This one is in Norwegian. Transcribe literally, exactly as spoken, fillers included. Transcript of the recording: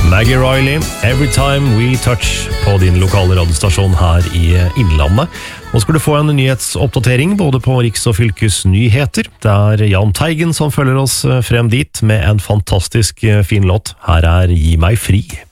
Maggie Riley, Every Time We Touch på din lokale radiostasjon her i Innlandet. Nå skal du få en nyhetsoppdatering både på Riks- og fylkesnyheter. Det er Jan Teigen som følger oss frem dit med en fantastisk fin låt. Her er Gi meg fri.